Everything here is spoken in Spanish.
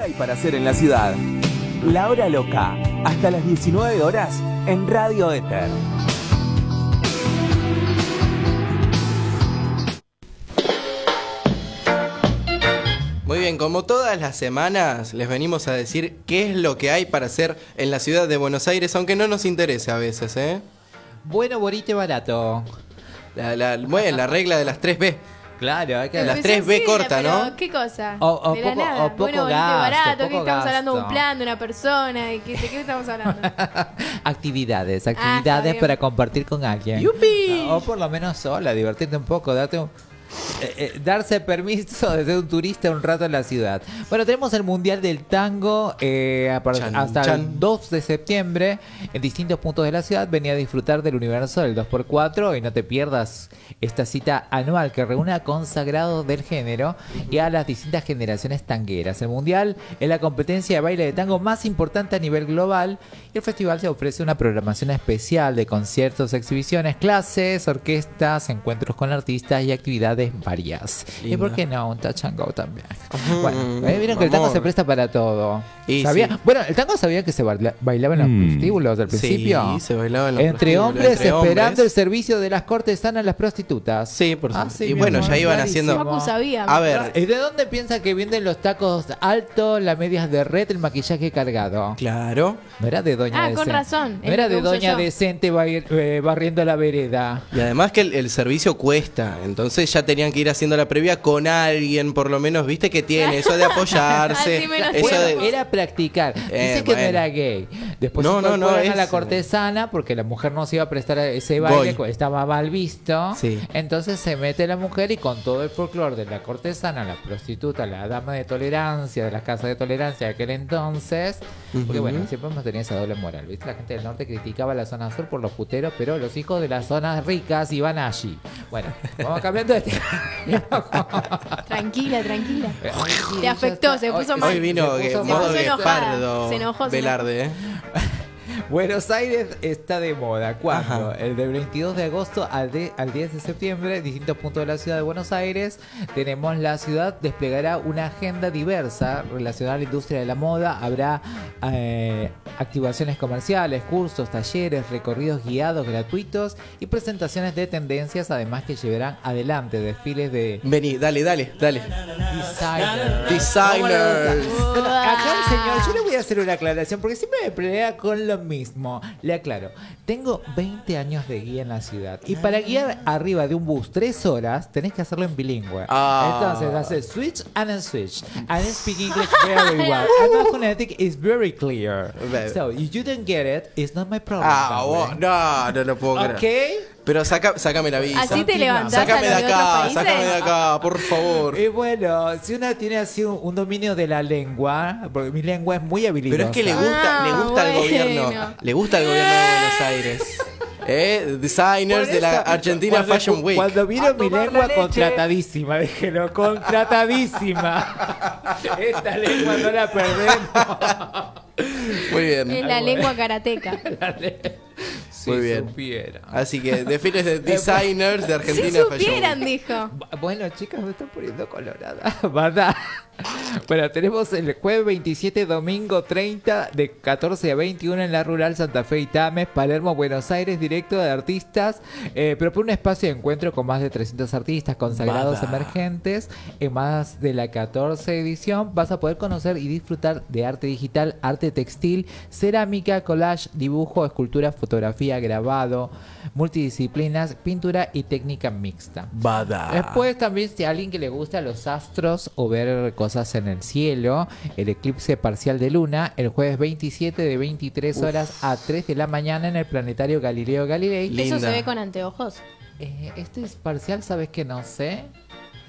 hay para hacer en la ciudad. La Hora Loca, hasta las 19 horas en Radio Éter. Muy bien, como todas las semanas les venimos a decir qué es lo que hay para hacer en la ciudad de Buenos Aires, aunque no nos interese a veces, ¿eh? Bueno, bonito y barato. Bueno, la regla de las 3B. Claro, hay que Las 3B corta, ¿no? ¿Qué cosa? O de la poco- nada. o poco Bueno, bonito gasto, y barato, poco que estamos hablando de un gasto. plan, de una persona, ¿de qué estamos hablando? Actividades está bien. para compartir con alguien. ¡Yupi! O por lo menos sola, divertirte un poco, darse permiso de ser un turista un rato en la ciudad. Bueno, tenemos el Mundial del Tango hasta el 2 de septiembre en distintos puntos de la ciudad. Venía a disfrutar del universo del 2x4 y no te pierdas esta cita anual que reúne a consagrados del género y a las distintas generaciones tangueras. El Mundial es la competencia de baile de tango más importante a nivel global y el festival se ofrece una programación especial de conciertos, exhibiciones, clases, orquestas, encuentros con artistas y actividades varias. Lindo. ¿Y por qué no? Un touch and go también. Bueno, vieron que el tango amor. se presta para todo. Y ¿Sabía? sí. Bueno, el tango sabía que se bailaba en los prostíbulos al principio. Sí, se bailaba en los Entre prostíbulos, hombres entre esperando hombres. el servicio de las cortesanas las prostitutas. Sí, por supuesto. sí, Y mi bueno, amor, ya iban clarísimo. haciendo... Facu sabía. A ver, ¿Y de dónde piensa que vienen los tacos altos, las medias de red, el maquillaje cargado? claro. No era de doña Ah, decente. con razón, No es era lo que de uso doña yo. decente barriendo la vereda. Y además que el servicio cuesta, entonces ya tenían que ir haciendo la previa con alguien, por lo menos, viste que tiene eso de apoyarse, Así menos eso tiempo. de... Era practicar. Dice que bueno. no era gay. Después No, se incorporan a es- la cortesana porque la mujer no se iba a prestar a ese baile, Goy. estaba mal visto. Sí. Entonces se mete la mujer y con todo el folclore de la cortesana, la prostituta, la dama de tolerancia, de las casas de tolerancia de aquel entonces. Porque bueno, siempre hemos tenido esa doble moral, ¿viste? La gente del norte criticaba la zona sur por los puteros, pero los hijos de las zonas ricas iban allí. Bueno, vamos cambiando de Tranquila. Sí, Te afectó, ya se está. puso mal. Hoy vino Se puso modo mal. guepardo Se enojó. Velarde, ¿eh? Buenos Aires está de moda. ¿Cuándo? Ajá. El del 22 de agosto al 10 de septiembre, distintos puntos de la ciudad de Buenos Aires. Tenemos la ciudad, desplegará una agenda diversa relacionada a la industria de la moda. Habrá activaciones comerciales, cursos, talleres, recorridos guiados gratuitos y presentaciones de tendencias, además que llevarán adelante desfiles de Vení, dale. designers. Designers. Bueno, acá el señor, yo le voy a hacer una aclaración porque siempre me pelea con lo mismo. Le aclaro, tengo 20 años de guía en la ciudad y para guiar arriba de un bus 3 horas tenés que hacerlo en bilingüe. Ah. Entonces haces switch and unswitch and I speak English very well and my phonetic is very clear. Ve- So if you don't get it, it's not my problem. No lo puedo creer. Okay. Pero sácame la visa. Así te levantás Sácame a de los de acá, otros países. sácame de acá, por favor. Y bueno, si uno tiene así un dominio de la lengua, porque mi lengua es muy habilidosa. Pero es que le gusta al bueno. gobierno. Le gusta al gobierno de Buenos Aires. Designers de la Argentina Fashion Week. Cuando vieron mi tomar lengua la leche. contratadísima, déjelo, contratadísima. Esta lengua no la perdemos. Muy bien. Es la lengua karateca. Si Muy bien. supiera. Así que desfiles de designers de Si Argentina Fashion supieran, Week. dijo. Bueno, chicas, me están poniendo colorada. ¿Verdad? Bueno, tenemos el jueves 27, domingo 30, de 14 a 21 en la Rural Santa Fe y Tames, Palermo, Buenos Aires, directo de artistas, pero por un espacio de encuentro con más de 300 artistas consagrados Bada. emergentes. En más de la 14 edición vas a poder conocer y disfrutar de arte digital, arte textil, cerámica, collage, dibujo, escultura, fotografía, grabado, multidisciplinas, pintura y técnica mixta. Bada. Después también, si a alguien que le gusta los astros o ver cosas en el cielo, el eclipse parcial de luna, el jueves 27 de 23 horas a 3 de la mañana en el planetario Galileo Galilei. Linda. ¿Eso se ve con anteojos? Este es parcial, ¿sabes que no sé?